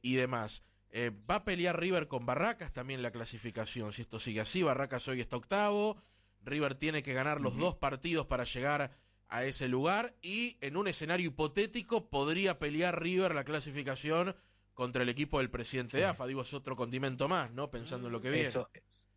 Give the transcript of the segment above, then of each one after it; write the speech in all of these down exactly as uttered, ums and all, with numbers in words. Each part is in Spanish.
y demás. Eh, va a pelear River con Barracas también la clasificación, si esto sigue así. Barracas hoy está octavo, River tiene que ganar los uh-huh. dos partidos para llegar a ese lugar, y en un escenario hipotético podría pelear River la clasificación contra el equipo del presidente sí. de A F A. Digo, es otro condimento más, ¿no? Pensando en lo que viene. Eso,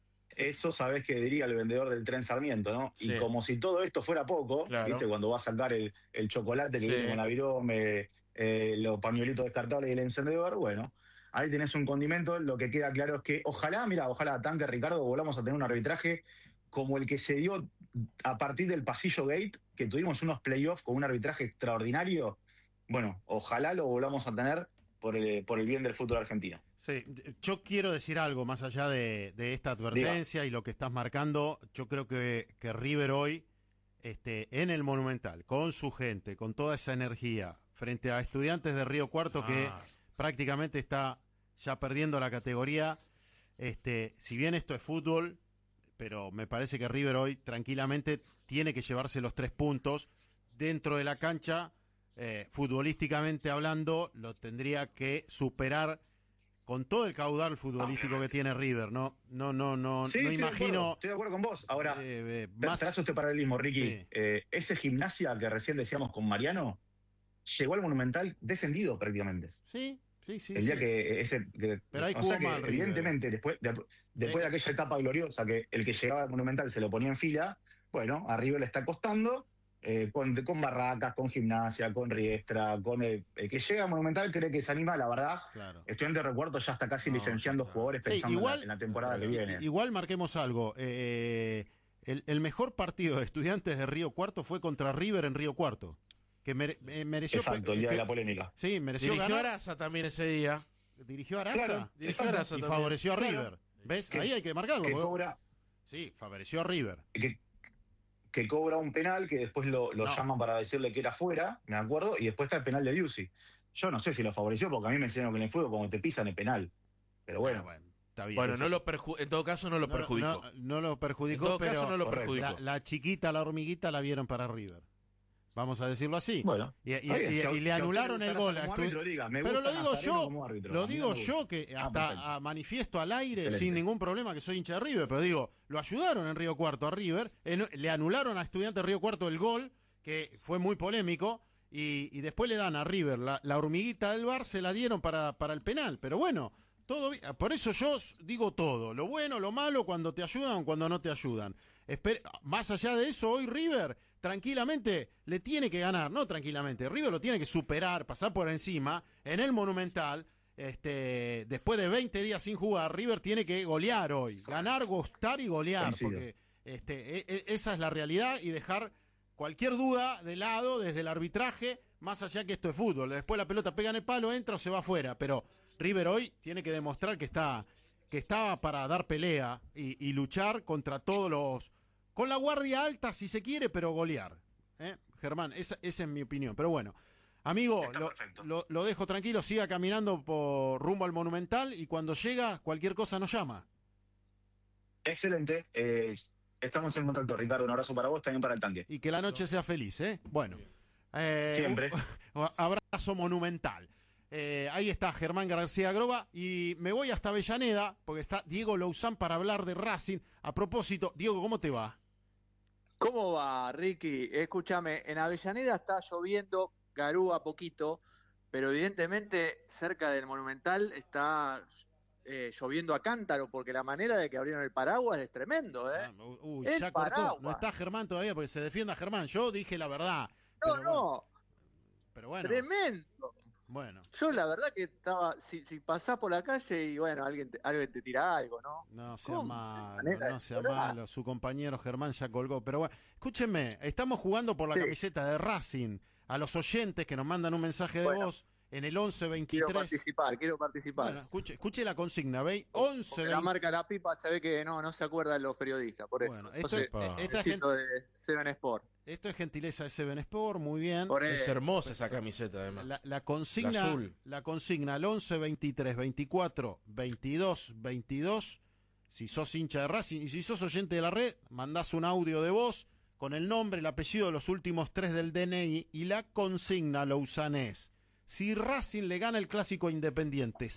eso sabés que diría el vendedor del tren Sarmiento, ¿no? Sí. Y como si todo esto fuera poco, claro. ¿viste? Cuando va a sacar el, el chocolate que sí. viene con la virome, eh, los pañuelitos descartables y el encendedor, bueno, ahí tenés un condimento. Lo que queda claro es que ojalá, mira, ojalá, Tanque Ricardo, volvamos a tener un arbitraje como el que se dio a partir del Pasillo Gate, que tuvimos unos playoffs con un arbitraje extraordinario. Bueno, ojalá lo volvamos a tener por el, por el bien del fútbol argentino. Sí, yo quiero decir algo más allá de, de esta advertencia Diga. y lo que estás marcando. Yo creo que, que River hoy, este, en el Monumental, con su gente, con toda esa energía, frente a Estudiantes de Río Cuarto, ah. que prácticamente está ya perdiendo la categoría, este, si bien esto es fútbol, pero me parece que River hoy tranquilamente tiene que llevarse los tres puntos dentro de la cancha. Eh, futbolísticamente hablando, lo tendría que superar con todo el caudal futbolístico ah, que tiene River. No, no, no, no, sí, no estoy imagino. De acuerdo, estoy de acuerdo con vos. Ahora, eh, eh, más... tras este paralelismo, Ricky, sí. eh, ese Gimnasia que recién decíamos con Mariano llegó al Monumental descendido prácticamente. Sí. Sí, sí, el día sí. que ese que, pero hay o sea que evidentemente después de, después eh, de aquella etapa gloriosa que el que llegaba al Monumental se lo ponía en fila, bueno, a River le está costando, eh, con, con Barracas, con Gimnasia, con Riestra, con el, el que llega al Monumental cree que se anima, la verdad. Claro. Estudiante de Recuerdo ya está casi no, licenciando claro. jugadores pensando sí, igual, en, la, en la temporada claro, que viene. Igual marquemos algo, eh, el, el mejor partido de Estudiantes de Río Cuarto fue contra River en Río Cuarto. Que mere, eh, mereció. Exacto, el día que, de la polémica. Sí, mereció Dirigió ganar. a Araza también ese día. Dirigió a Araza. Claro, Dirigió a Araza y también. Favoreció a River. Claro. ¿Ves? Que, ahí hay que marcarlo. Que cobra, sí, favoreció a River. Que, que cobra un penal que después lo, lo no. llaman para decirle que era fuera, me acuerdo, y después está el penal de Diusi. Yo no sé si lo favoreció, porque a mí me enseñaron que en el fútbol como te pisan el penal. Pero bueno. Ah, bueno. Está bien, bueno, no lo perju- en todo caso no lo no, perjudicó. No, no lo perjudicó, en todo pero caso no lo perjudicó. La, la chiquita, la hormiguita la vieron para River. Vamos a decirlo así. Bueno, y, y, y, y, y le anularon el gol. Árbitro, diga, pero lo digo yo, árbitro, lo digo yo que hasta ah, manifiesto al aire excelente. Sin ningún problema que soy hincha de River, pero digo, lo ayudaron en Río Cuarto a River, en, le anularon a Estudiantes de Río Cuarto el gol, que fue muy polémico, y, y después le dan a River la, la hormiguita del V A R, se la dieron para, para el penal, pero bueno, todo bien. Por eso yo digo todo, lo bueno, lo malo, cuando te ayudan, cuando no te ayudan. Esper- más allá de eso, hoy River tranquilamente le tiene que ganar, no tranquilamente, River lo tiene que superar, pasar por encima, en el Monumental, este, después de veinte días sin jugar, River tiene que golear hoy, ganar, gustar y golear, porque este, e- e- esa es la realidad, y dejar cualquier duda de lado desde el arbitraje, más allá que esto es fútbol, después la pelota pega en el palo, entra o se va afuera, pero River hoy tiene que demostrar que está, que está para dar pelea y, y luchar contra todos los, con la guardia alta si se quiere, pero golear. ¿Eh? Germán, esa, esa es mi opinión. Pero bueno, amigo, lo, lo, lo dejo tranquilo, siga caminando por rumbo al Monumental y cuando llega, cualquier cosa nos llama. Excelente. Eh, estamos en contacto, Ricardo. Un abrazo para vos, también para el tanque. Y que la noche sea feliz, ¿eh? Bueno. Eh, Siempre. Un, abrazo monumental. Eh, ahí está Germán García Groba y me voy hasta Avellaneda porque está Diego Louzán para hablar de Racing. A propósito, Diego, ¿cómo te va? ¿Cómo va, Ricky? Escúchame, en Avellaneda está lloviendo, garúa poquito, pero evidentemente cerca del Monumental está eh, lloviendo a cántaro porque la manera de que abrieron el paraguas es tremendo, ¿eh? Ah, uy, el ya cortó. Paraguas. No está Germán todavía porque se defienda Germán. Yo dije la verdad. No, pero no. Bueno, pero bueno. Tremendo. Bueno. Yo la verdad que estaba, si, si pasás por la calle y bueno, alguien te, alguien te tira algo, ¿no? No sea malo, no sea malo, su compañero Germán ya colgó, pero bueno, escúchenme, estamos jugando por la sí. camiseta de Racing, a los oyentes que nos mandan un mensaje de bueno, voz en el once veintitrés. Quiero participar, quiero participar. Bueno, escuche, escuche la consigna, ¿veis? once Porque la marca La Pipa se ve que no, no se acuerdan los periodistas, por eso. Bueno, esto Entonces, es, esta gente... de Seven Sport. Esto es gentileza de Seven Sport, muy bien. Es hermosa esa camiseta, además. La, la consigna, la, azul. la consigna al once veintitrés veinticuatro veintidós veintidós. Si sos hincha de Racing y si sos oyente de la red, mandás un audio de voz con el nombre, el apellido, los últimos tres del D N I y la consigna Louzanés. Si Racing le gana el clásico Independiente